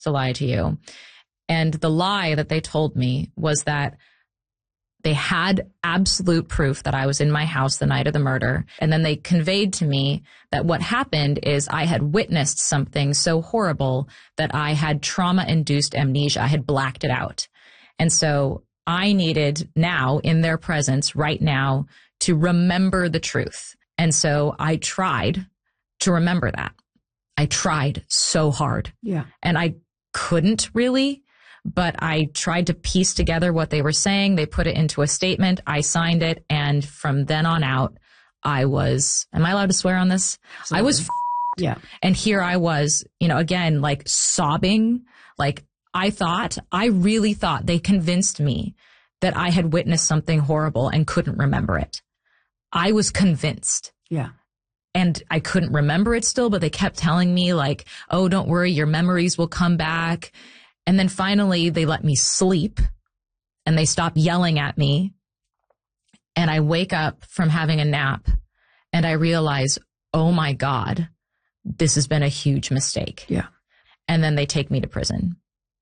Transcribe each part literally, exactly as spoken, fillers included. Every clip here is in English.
to lie to you. And the lie that they told me was that they had absolute proof that I was in my house the night of the murder. And then they conveyed to me that what happened is I had witnessed something so horrible that I had trauma-induced amnesia. I had blacked it out. And so I needed now, in their presence right now, to remember the truth. And so I tried to remember that. I tried so hard. Yeah. And I couldn't really. But I tried to piece together what they were saying. They put it into a statement. I signed it. And from then on out, I was, am I allowed to swear on this? Absolutely. I was, f- yeah. And here I was, you know, again, like sobbing. Like I thought, I really thought they convinced me that I had witnessed something horrible and couldn't remember it. I was convinced. Yeah. And I couldn't remember it still, but they kept telling me like, oh, don't worry, your memories will come back. And then finally they let me sleep and they stopped yelling at me. And I wake up from having a nap and I realize, oh my God, this has been a huge mistake. Yeah. And then they take me to prison.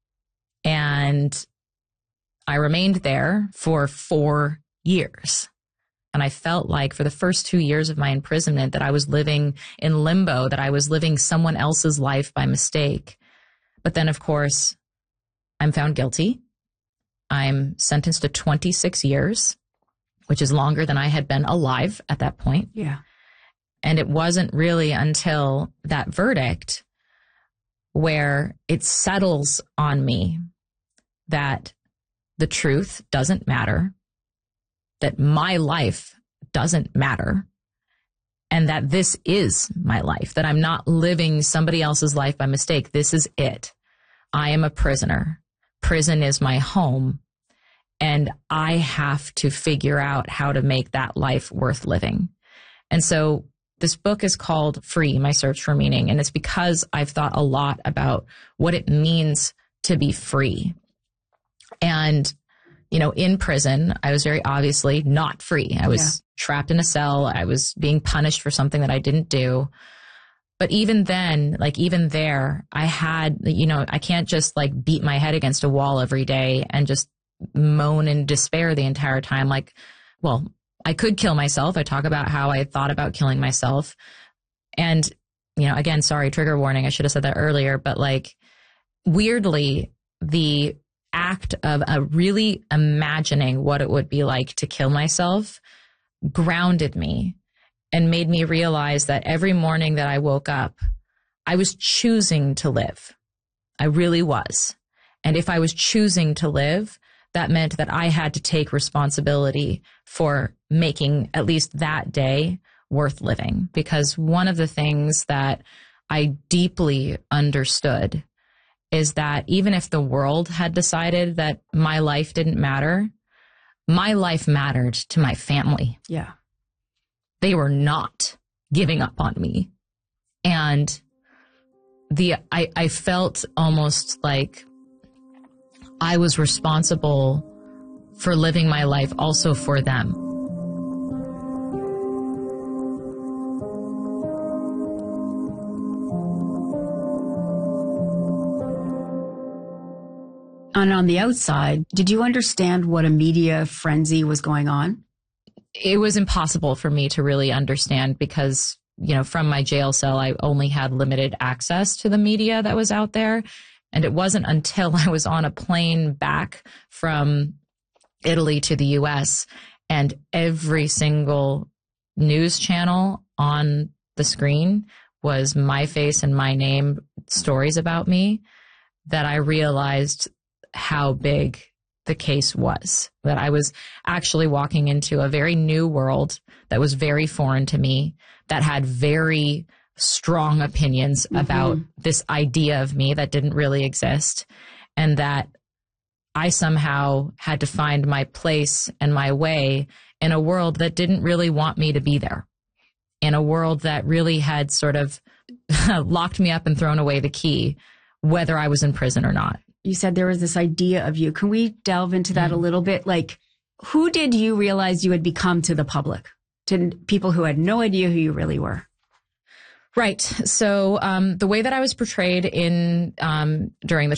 And I remained there for four years. And I felt like for the first two years of my imprisonment that I was living in limbo, that I was living someone else's life by mistake. But then, of course, I'm found guilty. I'm sentenced to twenty-six years, which is longer than I had been alive at that point. Yeah. And it wasn't really until that verdict where it settles on me that the truth doesn't matter, that my life doesn't matter, and that this is my life, that I'm not living somebody else's life by mistake. This is it. I am a prisoner. Prison is my home, and I have to figure out how to make that life worth living. And so this book is called Free, My Search for Meaning, and it's because I've thought a lot about what it means to be free. And, you know, in prison, I was very obviously not free. I was yeah. trapped in a cell. I was being punished for something that I didn't do. But even then, like even there, I had, you know, I can't just like beat my head against a wall every day and just moan in despair the entire time. Like, well, I could kill myself. I talk about how I thought about killing myself. And, you know, again, sorry, trigger warning. I should have said that earlier. But like, weirdly, the act of uh, really imagining what it would be like to kill myself grounded me and made me realize that every morning that I woke up, I was choosing to live. I really was. And if I was choosing to live, that meant that I had to take responsibility for making at least that day worth living. Because one of the things that I deeply understood is that even if the world had decided that my life didn't matter, my life mattered to my family. Yeah. They were not giving up on me. And the I, I felt almost like I was responsible for living my life also for them. And on the outside, did you understand what a media frenzy was going on? It was impossible for me to really understand because, you know, from my jail cell, I only had limited access to the media that was out there. And it wasn't until I was on a plane back from Italy to the U S and every single news channel on the screen was my face and my name, stories about me, that I realized how big the case was, that I was actually walking into a very new world that was very foreign to me, that had very strong opinions mm-hmm. about this idea of me that didn't really exist, and that I somehow had to find my place and my way in a world that didn't really want me to be there, in a world that really had sort of locked me up and thrown away the key, whether I was in prison or not. You said there was this idea of you. Can we delve into that mm. a little bit? Like, who did you realize you had become to the public, to people who had no idea who you really were? Right. So um, the way that I was portrayed in um, during the